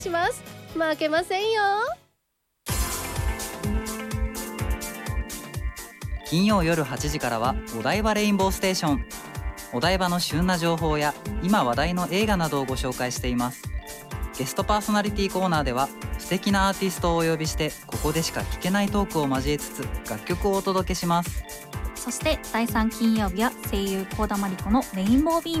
します。負けませんよ。 金曜夜8時からはお台場レインボーステーション。お台場の旬な情報や今話題の映画などをご紹介しています。ゲストパーソナリティコーナーでは素敵なアーティストをお呼びして、ここでしか聴けないトークを交えつつ楽曲をお届けします。 そして第3金曜日は声優幸田真理子のレインボービーム